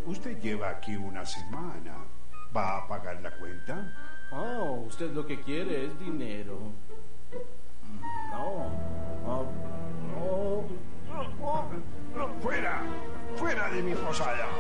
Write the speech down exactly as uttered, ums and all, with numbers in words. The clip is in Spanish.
usted lleva aquí una semana. ¿Va a pagar la cuenta? Oh, usted lo que quiere es dinero. No, no, no, no, ¡Fuera! ¡Fuera de mi posada!